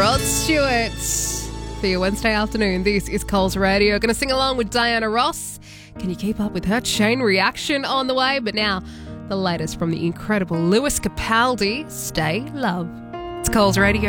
Rod Stewart for your Wednesday afternoon. This is Coles Radio. Going to sing along with Diana Ross. Can you keep up with her chain reaction on the way? But now, the latest from the incredible Lewis Capaldi, Stay Love. It's Coles Radio.